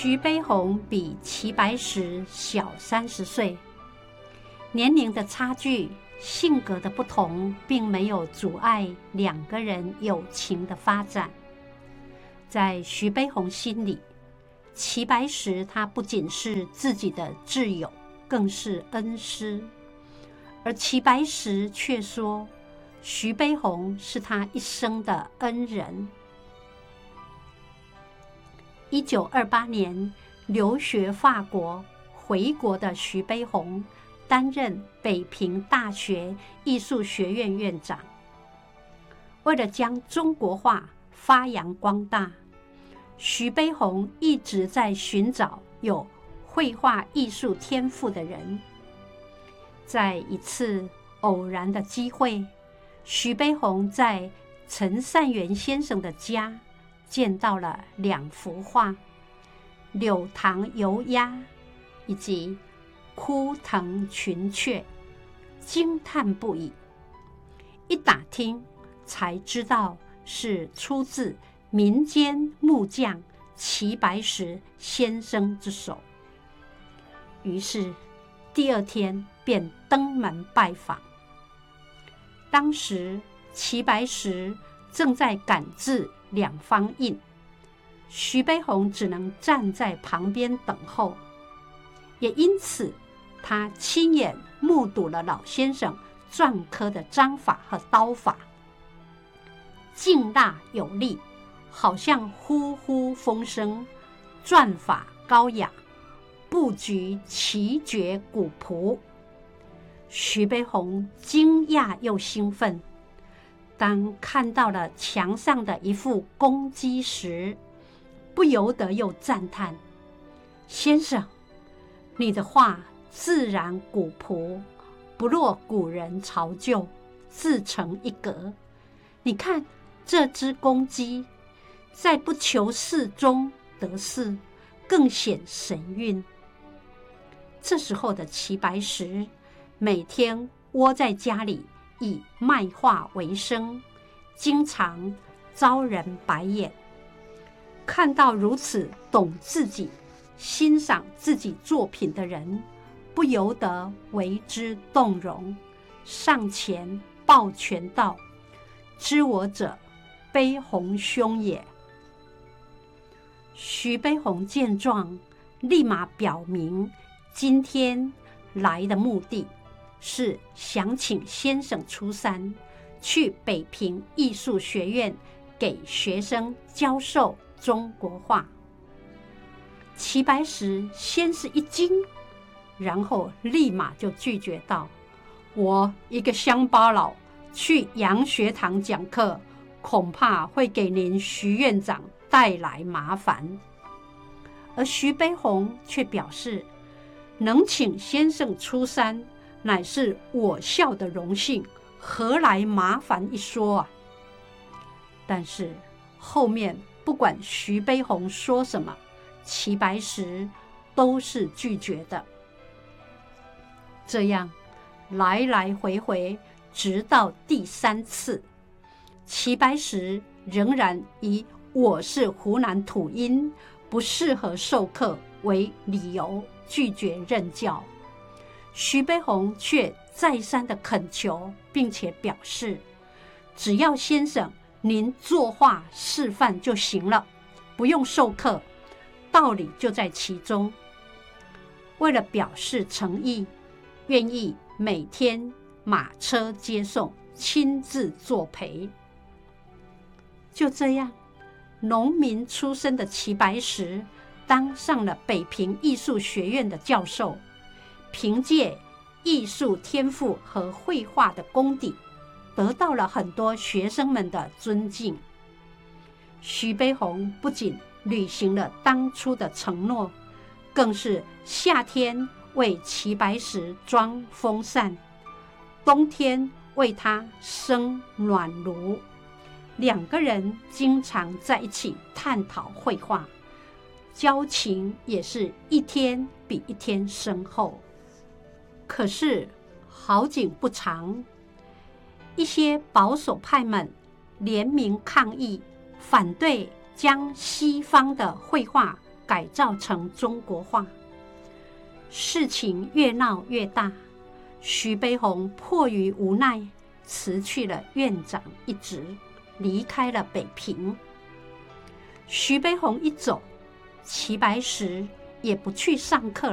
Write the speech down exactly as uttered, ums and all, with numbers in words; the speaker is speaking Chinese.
徐悲鸿比齐白石小三十岁，年龄的差距、性格的不同，并没有阻碍两个人友情的发展。在徐悲鸿心里，齐白石他不仅是自己的挚友，更是恩师，而齐白石却说徐悲鸿是他一生的恩人。一九二八年留学法国回国的徐悲鸿担任北平大学艺术学院院长。为了将中国画发扬光大，徐悲鸿一直在寻找有绘画艺术天赋的人。在一次偶然的机会，徐悲鸿在陈善元先生的家见到了两幅画《柳塘游鸦》以及《枯藤群雀》，惊叹不已。一打听才知道是出自民间木匠齐白石先生之手。于是第二天便登门拜访。当时齐白石正在赶制两方印，徐悲鸿只能站在旁边等候，也因此他亲眼目睹了老先生篆刻的章法和刀法，劲辣有力，好像呼呼风声，篆法高雅，布局奇绝古朴。徐悲鸿惊讶又兴奋，当看到了墙上的一幅公鸡时，不由得又赞叹：先生，你的画自然古朴，不落古人潮旧，自成一格。你看这只公鸡，在不求事中得势，更显神韵。这时候的齐白石每天窝在家里以卖画为生，经常遭人白眼。看到如此懂自己、欣赏自己作品的人，不由得为之动容，上前抱拳道：知我者，悲鸿兄也。徐悲鸿见状，立马表明今天来的目的是想请先生出山，去北平艺术学院给学生教授中国画。齐白石先是一惊，然后立马就拒绝道：我一个乡巴佬去洋学堂讲课，恐怕会给您徐院长带来麻烦。而徐悲鸿却表示，能请先生出山乃是我校的荣幸，何来麻烦一说啊？但是后面不管徐悲鸿说什么，齐白石都是拒绝的。这样来来回回，直到第三次，齐白石仍然以我是湖南土音，不适合授课为理由拒绝任教。徐悲鸿却再三的恳求，并且表示，只要先生您作画示范就行了，不用授课，道理就在其中。为了表示诚意，愿意每天马车接送，亲自作陪。就这样，农民出身的齐白石当上了北平艺术学院的教授，凭借艺术天赋和绘画的功底，得到了很多学生们的尊敬。徐悲鸿不仅履行了当初的承诺，更是夏天为齐白石装风扇，冬天为他生暖炉。两个人经常在一起探讨绘画，交情也是一天比一天深厚。可是好景不长，一些保守派们联名抗议，反对将西方的绘画改造成中国话。事情越闹越大，徐悲鸿迫于无奈，辞去了院长一职，离开了北平。徐悲鸿一走，齐白石也不去上课